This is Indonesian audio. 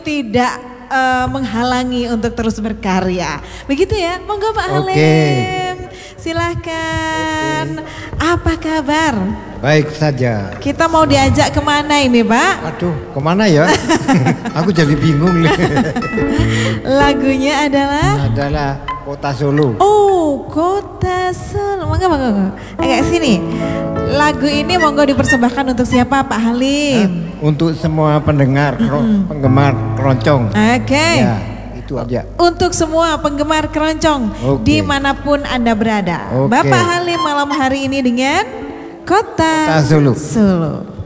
tidak menghalangi untuk terus berkarya. Begitu ya, monggo Pak Halim. Silahkan. Apa kabar? Baik saja. Kita mau diajak kemana ini Pak? Aduh, kemana ya? Aku jadi bingung nih. Lagunya adalah Kota Solo. Oh, Kota Solo. Monggo. Agak sini. Lagu ini monggo dipersembahkan untuk siapa Pak Halim? Untuk semua pendengar, penggemar keroncong. Oke. Ya, itu aja. Untuk semua penggemar keroncong dimanapun Anda berada. Bapak Halim malam hari ini dengan Kota Solo. Solo.